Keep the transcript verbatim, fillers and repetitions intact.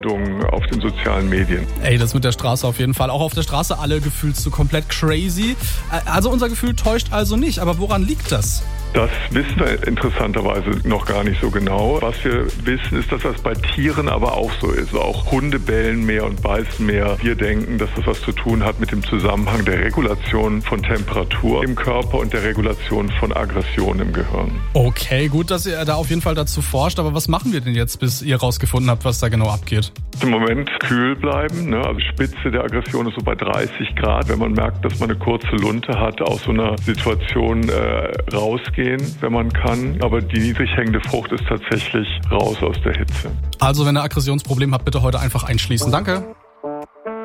auf den sozialen Medien. Ey, das mit der Straße auf jeden Fall. Auch auf der Straße alle gefühlt so komplett crazy. Also unser Gefühl täuscht also nicht. Aber woran liegt das? Das wissen wir interessanterweise noch gar nicht so genau. Was wir wissen, ist, dass das bei Tieren aber auch so ist. Auch Hunde bellen mehr und beißen mehr. Wir denken, dass das was zu tun hat mit dem Zusammenhang der Regulation von Temperatur im Körper und der Regulation von Aggression im Gehirn. Okay, gut, dass ihr da auf jeden Fall dazu forscht. Aber was machen wir denn jetzt, bis ihr rausgefunden habt, was da genau abgeht? Im Moment kühl bleiben. Ne? Also Spitze der Aggression ist so bei dreißig Grad. Wenn man merkt, dass man eine kurze Lunte hat, aus so einer Situation äh, rausgehen, wenn man kann. Aber die niedrig hängende Frucht ist tatsächlich raus aus der Hitze. Also wenn ihr Aggressionsproblem habt, bitte heute einfach einschließen. Danke.